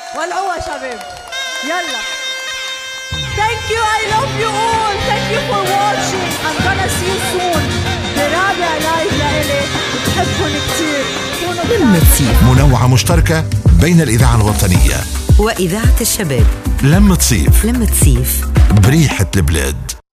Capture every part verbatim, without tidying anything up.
والقوة شباب يلا. Thank you, I love you all. Thank you for watching. I'm gonna see you soon. برابع لايف لإلي بحبكم كتير. لمة صيف منوعة مشتركة بين الإذاعة الوطنية وإذاعة الشباب. لمة صيف لمة صيف بريحة البلاد.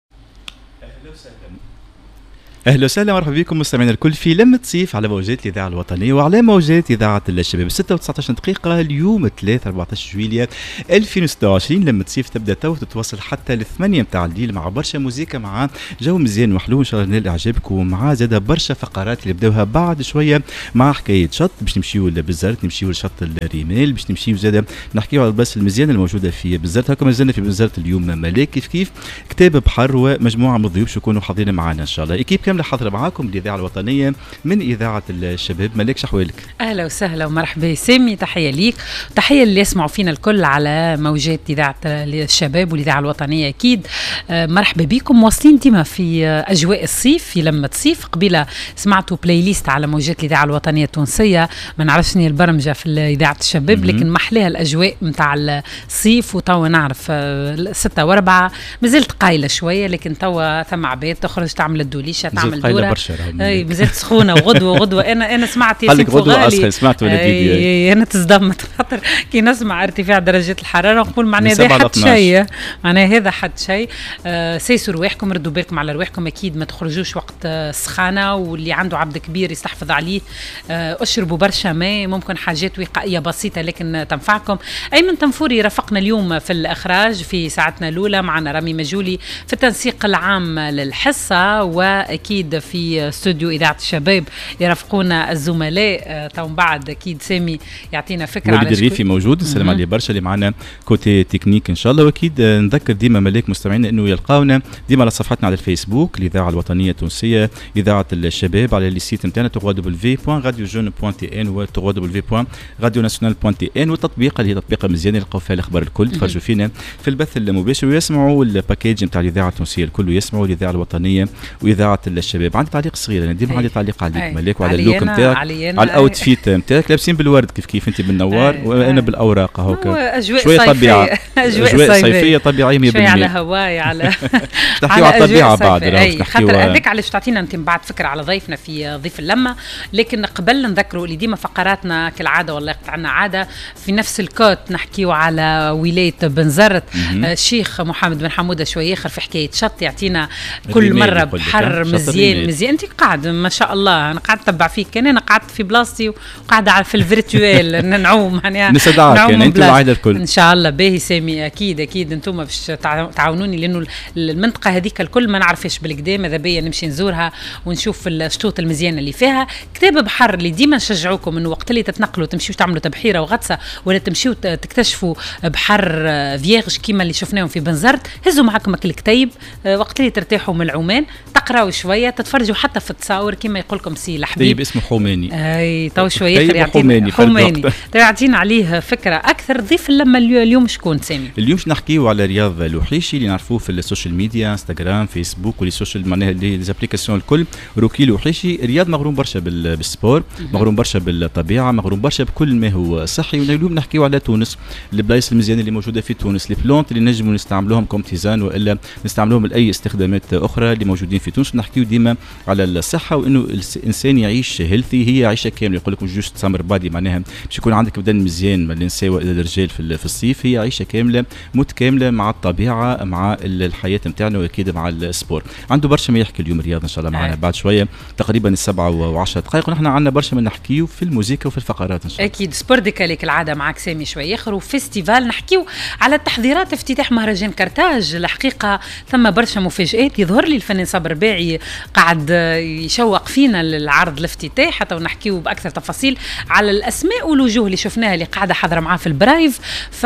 اهلا وسهلا مرحبا بكم مستمعينا الكل في لمة صيف على موجات الاذاعه الوطنيه وعلى موجات اذاعه الشباب. ستة وتسعة عشر دقيقه اليوم ثلاثة أربعة عشر جويلية ألفين وستة وعشرين. لمة صيف تبدا تو وتتواصل حتى الثمانية متاع الليل مع برشا موسيقى، مع جو مزيان وحلو ان شاء الله نال اعجابكم، ومع زاده برشا فقرات اللي بداوها بعد شويه مع حكايه شط باش نمشيو لبزرت، نمشيو لشط الرمال، باش نمشيو زاده نحكيو على البلاصه المزيانه الموجوده في بزرت. هكا مازلنا في بزرت اليوم ملاك كيف كيف كتاب بحر ومجموعه من الضيوف يكونوا حاضرين معنا ان شاء الله. اكيب كامله حاضره معاكم الإذاعة الوطنية من إذاعة الشباب. ملاك شحوالك؟ أهلا وسهلا ومرحبا سامي، تحية ليك، تحية اللي يسمعوا فينا الكل على موجات إذاعة الشباب والإذاعة الوطنية. أكيد مرحبا بكم، واصلين ديما في أجواء الصيف في لمة صيف. قبيلة سمعتوا بلاي ليست على موجات الإذاعة الوطنية التونسية، ما نعرفش البرمجة في إذاعة الشباب، لكن محلها الأجواء متاع الصيف. وتوا نعرف ستة وأربعة مازلت قايلة شوية، لكن توا ثم عباد تخرج تعمل الدوليشة تعمل دورة. اي مازالت سخونه وغدوه وغدوه. انا انا سمعت ياسين فوغالي سمعت ولا فيديو. انا تصدمت خاطر كي نسمع ارتفاع درجات الحراره نقول معناها هذا حد شيء، معناها هذا حد شيء. آه سيسوا رواحكم، ردوا بالكم على رواحكم، اكيد ما تخرجوش وقت السخانه، واللي عنده عبد كبير يستحفظ عليه. آه اشربوا برشا ماء، ممكن حاجات وقائيه بسيطه لكن تنفعكم. ايمن تنفوري رافقنا اليوم في الاخراج في ساعتنا الاولى، معنا رامي مجولي في التنسيق العام للحصه، واكيد في استوديو إذاعة الشباب يرافقونا الزملاء. تو بعد أكيد سامي يعطينا فكرة على وليد الريفي موجود، السلام عليه برشا اللي معنا كوتي تكنيك إن شاء الله. وأكيد نذكر ديما ملاك مستمعينا إنه يلقاونا ديما على صفحتنا على الفيسبوك الإذاعة الوطنية التونسية إذاعة الشباب، على السيت نتاعنا دبليو دبليو دبليو دوت راديو جون دوت تي إن و دبليو دبليو دبليو دوت راديو ناسيونال دوت تي إن، والتطبيق اللي هي تطبيق مزيان يلقاو فيها الأخبار الكل، تفرجوا فينا في البث المباشر ويسمعوا الباكيج نتاع الإذاعة التونسية الكل، ويسمعوا الإذاعة الوطنية وإذاعة الشباب. عندي تعليق صغير، ديما عندي تعليق عليك ملاك وعلى اللوك نتاعك، على الاوتفيت نتاعك، لابسين بالورد كيف كيف انت بالنوار وانا بالاوراق هكا. شويه طبيعه، اجواء صيفيه طبيعيه مية بالمية. شويه على هواي على تحكيوا على الطبيعه بعد، خاطر هذاك علاش تعطينا انت بعد فكره على ضيفنا في ضيف اللمه. لكن قبل نذكروا اللي ديما فقراتنا كالعاده، والله يقطع عنا عاده في نفس الكوت نحكيوا على ولايه بنزرت. الشيخ محمد بن حموده شويه اخر في حكايه شط يعطينا كل مره بحر مزيان مزيان. انت قاعد ما شاء الله، انا قاعد اتبع فيك، كان انا قعدت في بلاصتي وقاعده في الفيرتوال نعوم يعني نصدعك يعني انت وعايده الكل ان شاء الله. باهي سامي، اكيد اكيد انتم باش تعاونوني، لانه المنطقه هذيك الكل ما نعرفش بالكدا، ماذا بيا نمشي نزورها ونشوف الشطوط المزيانه اللي فيها. كتاب بحر اللي ديما نشجعوكم انه وقت اللي تتنقلوا تمشيو تعملوا تبحيره وغطسه، ولا تمشيو تكتشفوا بحر فييرج كيما اللي شفناهم في بنزرت، هزوا معكم الكتيب وقت اللي ترتاحوا من العومان، تقراوا شويه، تتفرجوا حتى في التصاور كما يقول لكم سي الحبيب. طيب اسمه حوماني. اي تو شويه يعطينا حوماني يعطينا عليه فكره اكثر. ضيف لما اليوم شكون سامي؟ اليوم نحكيو على رياض لوحيشي اللي نعرفوه في السوشيال ميديا، انستغرام، فيسبوك، والسوشيال معناها لي زابليكاسيون الكل. روكي لوحيشي رياض مغروم برشا بالسبور، مغروم برشا بالطبيعه، مغروم برشا بكل ما هو صحي. واليوم نحكيو على تونس، البلايص المزيانه اللي موجوده في تونس، لي بلونت اللي نجموا نستعملوهم كوم تيزان والا نستعملوهم لاي استخدامات اخرى اللي موجودين في تونس. نحكيو ديما على الصحه، وانه الانسان يعيش هيلثي، هي عيشه كامله. يقول لك جوست سامر بادي، معناها باش يكون عندك بدن مزيان من النساء والى الرجال في في الصيف. هي عيشه كامله متكامله مع الطبيعه مع الحياه نتاعنا، واكيد مع السبور. عنده برشا ما يحكي اليوم رياض ان شاء الله معنا بعد شويه تقريبا السبعة وعشر دقائق، ونحن عندنا برشا ما نحكيو في الموسيقى وفي الفقرات ان شاء الله. اكيد سبور ديكاليك العاده معك سامي شويه اخر، وفيستيفال نحكيو على تحضيرات افتتاح مهرجان كرتاج. الحقيقه ثم برشا مفاجآت، يظهر لي الفنان صابر باعي قاعد يشوق فينا للعرض الافتتاح، حتى ونحكيو باكثر تفاصيل على الاسماء والوجوه اللي شفناها اللي قاعده حاضره معاه في البرايف.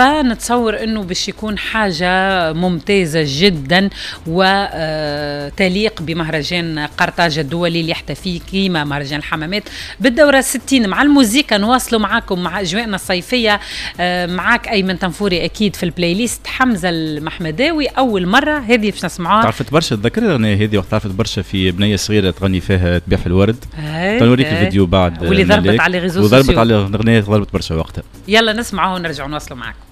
فنتصور انه باش يكون حاجه ممتازه جدا وتليق بمهرجان قرطاج الدولي اللي يحتفي كيما مهرجان الحمامات بالدوره الستين. مع الموسيقى نواصلوا معاكم مع اجواءنا الصيفيه. معاك ايمن تنفوري اكيد في البلاي ليست، حمزه المحمداوي اول مره هذه باش نسمعوها. تعرفت برشا، تذكر الاغنيه هذه وقت تعرفت برشا في في بنيه صغيره تغني فيها تبيع في الورد. تنوريك الفيديو بعد واللي ضربت على ريزو وضربت على الاغنيه ضربت برشا وقتها. يلا نسمعه ونرجع نواصلوا معك.